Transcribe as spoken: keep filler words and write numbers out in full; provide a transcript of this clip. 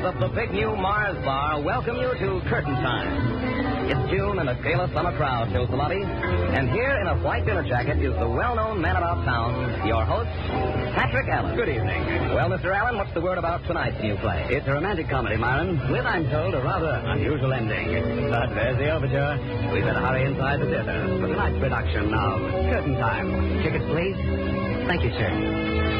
of the big new Mars Bar welcome you to Curtain Time. It's June and a gala summer crowd fills the lobby. And here in a white dinner jacket is the well-known man about town, your host, Patrick Allen. Good evening. Well, Mister Allen, what's the word about tonight's new play? It's a romantic comedy, Myron, with, I'm told, a rather unusual ending. But there's the overture. We better hurry inside the theater for tonight's production of Curtain Time. Tickets, please. Thank you, sir.